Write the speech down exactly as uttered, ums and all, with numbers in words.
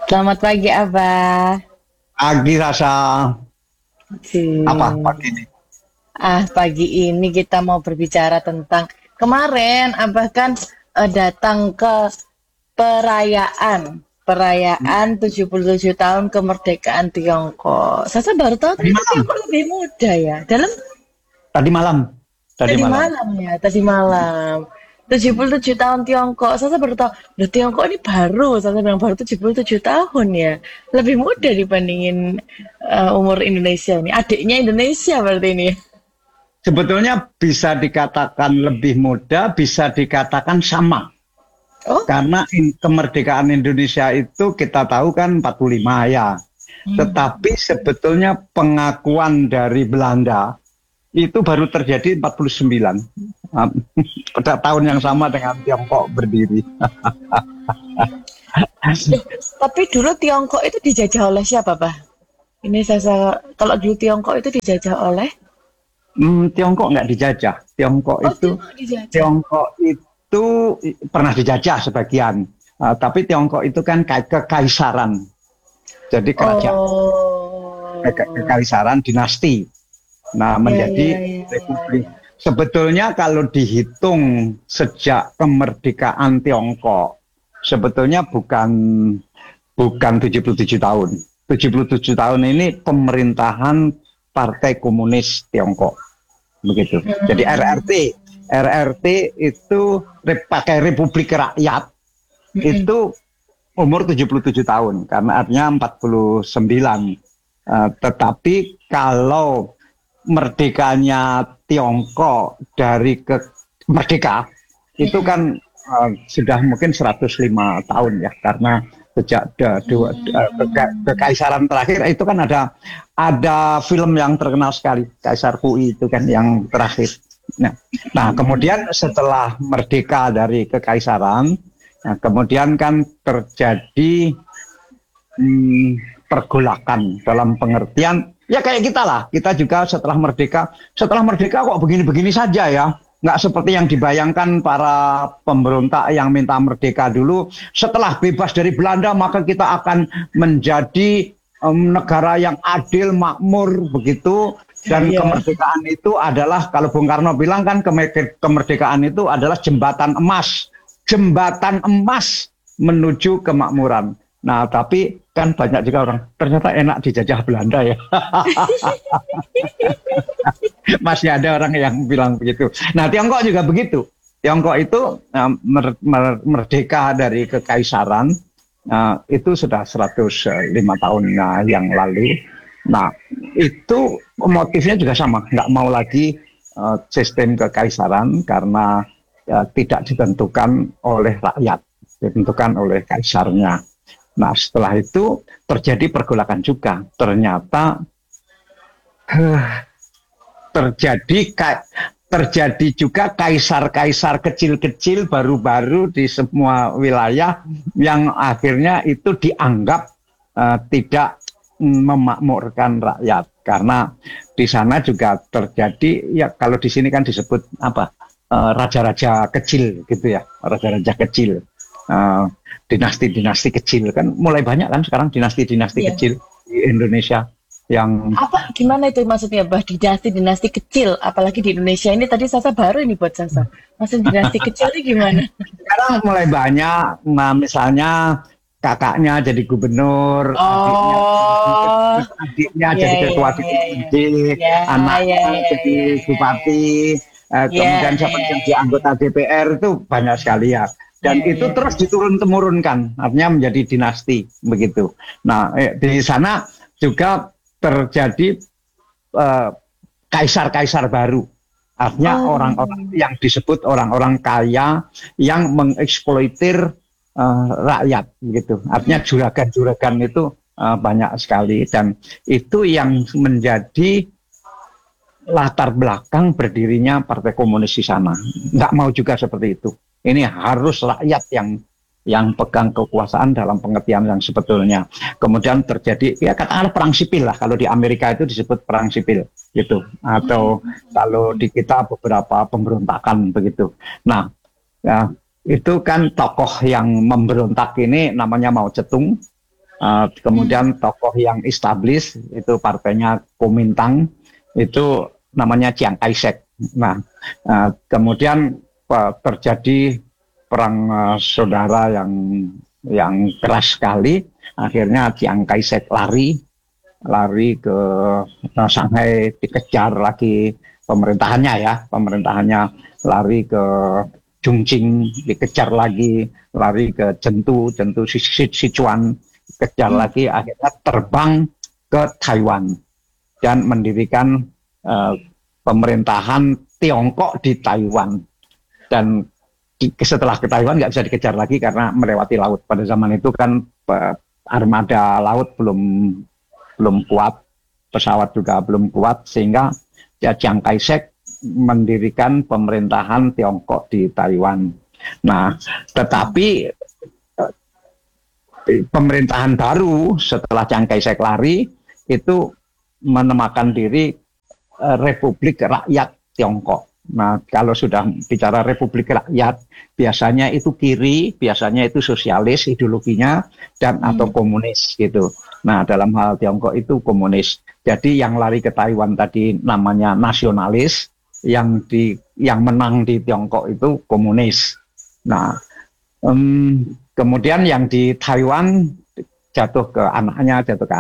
Selamat pagi, Abah. Pagi Sasa, apa Cing. pagi ini? Ah, pagi ini kita mau berbicara tentang kemarin Abah kan eh, datang ke perayaan perayaan tujuh puluh tujuh tahun kemerdekaan Tiongkok. Saya baru tahu Tadi ternyata malam, Tiongkok lebih muda ya. Dalam tadi malam, tadi tadi malam. malam ya, tadi malam. tujuh puluh tujuh tahun Tiongkok. Saya baru tahu, loh Tiongkok ini baru, saya bilang baru tujuh puluh tujuh tahun ya. Lebih muda dibandingin eh, umur Indonesia ini. Adiknya Indonesia berarti ini. Sebetulnya bisa dikatakan lebih muda, bisa dikatakan sama. Oh, Karena in- kemerdekaan Indonesia itu kita tahu kan empat puluh lima ya. hmm. Tetapi sebetulnya pengakuan dari Belanda itu baru terjadi empat puluh sembilan. Ah, pada tahun yang sama dengan Tiongkok berdiri. Loh, tapi dulu Tiongkok itu dijajah oleh siapa, Pak? Ini saya, kalau dulu Tiongkok itu dijajah oleh? Hmm, Tiongkok nggak dijajah. Tiongkok Oh, itu Tiongkok dijajah. Tiongkok itu pernah dijajah sebagian. Uh, tapi Tiongkok itu kan kayak kekaisaran. Jadi kerajaan ke- Oh, kekaisaran dinasti. Nah, ya, menjadi ya, ya, ya, republik. ya. Sebetulnya kalau dihitung sejak kemerdekaan Tiongkok, sebetulnya bukan bukan tujuh puluh tujuh tahun. tujuh puluh tujuh tahun ini pemerintahan Partai Komunis Tiongkok. Begitu. Jadi Hmm, R R T, R R T itu pakai Republik Rakyat hmm, itu umur tujuh puluh tujuh tahun karena artinya empat puluh sembilan. Uh, tetapi kalau merdekanya Tiongkok dari ke merdeka itu hmm, kan uh, sudah mungkin seratus lima tahun ya karena sejak da- dua- da- keka- hmm. kekaisaran terakhir itu kan ada ada film yang terkenal sekali Kaisar Hui itu kan yang terakhir. Nah, nah kemudian setelah merdeka dari kekaisaran, nah, kemudian kan terjadi hmm, pergolakan dalam pengertian ya kayak kita lah. Kita juga setelah merdeka, setelah merdeka kok begini-begini saja ya. Nggak seperti yang dibayangkan para pemberontak yang minta merdeka dulu. Setelah bebas dari Belanda, maka kita akan menjadi um, negara yang adil, makmur, begitu. Ya, Dan ya. kemerdekaan itu adalah, kalau Bung Karno bilang kan, kemerdekaan itu adalah jembatan emas. Jembatan emas menuju kemakmuran. Nah, tapi kan banyak juga orang ternyata enak dijajah Belanda ya. Masih ada orang yang bilang begitu. Nah, Tiongkok juga begitu. Tiongkok itu uh, mer- mer- merdeka dari kekaisaran uh, itu sudah seratus lima tahun uh, yang lalu. Nah, itu motifnya juga sama, nggak mau lagi uh, sistem kekaisaran karena uh, tidak ditentukan oleh rakyat, ditentukan oleh kaisarnya. Nah, setelah itu terjadi pergolakan juga. Ternyata huh, terjadi terjadi juga kaisar-kaisar kecil-kecil baru-baru di semua wilayah yang akhirnya itu dianggap uh, tidak memakmurkan rakyat karena di sana juga terjadi ya kalau di sini kan disebut apa uh, raja-raja kecil gitu ya, raja-raja kecil, uh, dinasti-dinasti kecil kan mulai banyak kan sekarang dinasti-dinasti Iya. kecil di Indonesia yang Apa gimana itu maksudnya, Bah? Dinasti-dinasti kecil, apalagi di Indonesia ini tadi Sasa baru ini buat Sasa. Maksud dinasti kecil ini gimana? sekarang mulai banyak, nah misalnya kakaknya jadi gubernur, adiknya Oh, adiknya ya, jadi ya, ketua ya, D P R D, ya, ya, ya, anaknya ya, jadi ya, bupati, eh, ya, kemudian ya, siapa ya, yang jadi ya, anggota D P R itu banyak sekali ya. Dan ya, itu ya, terus ya. diturun temurunkan, artinya menjadi dinasti begitu. Nah, eh, di sana juga terjadi eh, kaisar-kaisar baru. Artinya orang-orang Oh, yang disebut orang-orang kaya yang mengeksploitir uh, rakyat gitu. Artinya juragan-juragan itu uh, banyak sekali dan itu yang menjadi latar belakang berdirinya Partai Komunis di sana. Nggak mau juga seperti itu. Ini harus rakyat yang yang pegang kekuasaan dalam pengertian yang sebetulnya. Kemudian terjadi ya katakanlah perang sipil lah, kalau di Amerika itu disebut perang sipil gitu, atau kalau di kita beberapa pemberontakan begitu. Nah, ya, itu kan tokoh yang memberontak ini namanya Mao Zedong. Uh, kemudian tokoh yang established itu partainya Kuomintang, itu namanya Chiang Kai-shek. Nah, uh, kemudian uh, terjadi perang uh, saudara yang yang keras sekali. Akhirnya Chiang Kai-shek lari, lari ke uh, Shanghai, dikejar lagi pemerintahannya ya, pemerintahannya lari ke Chongqing, dikejar lagi, lari ke Chengdu, Chengdu Sichuan, kejar lagi, akhirnya terbang ke Taiwan dan mendirikan uh, pemerintahan Tiongkok di Taiwan. Dan di, setelah ke Taiwan nggak bisa dikejar lagi karena melewati laut. Pada zaman itu kan uh, armada laut belum belum kuat, pesawat juga belum kuat, sehingga ya Chiang Kai-shek mendirikan pemerintahan Tiongkok di Taiwan. Nah, tetapi pemerintahan baru setelah Chiang Kai-shek lari itu menamakan diri uh, Republik Rakyat Tiongkok. Nah, kalau sudah bicara Republik Rakyat, biasanya itu kiri, biasanya itu sosialis ideologinya dan hmm. atau komunis gitu. Nah, dalam hal Tiongkok itu komunis. Jadi yang lari ke Taiwan tadi namanya nasionalis, yang di yang menang di Tiongkok itu komunis. Nah, um, kemudian yang di Taiwan jatuh ke anaknya, jatuh ke